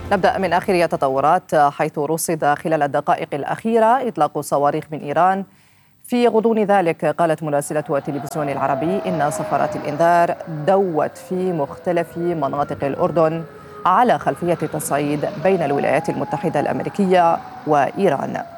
نبدأ من آخر التطورات، حيث رصد خلال الدقائق الأخيرة إطلاق صواريخ من إيران. في غضون ذلك قالت مراسلة التلفزيون العربي إن صفارات الإنذار دوت في مختلف مناطق الأردن على خلفية التصعيد بين الولايات المتحدة الأمريكية وإيران.